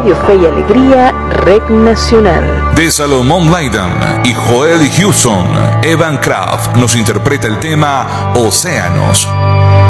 Radio Fe y Alegría, Rec Nacional. De Salomón Laidan y Joel Houston, Evan Kraft nos interpreta el tema Océanos.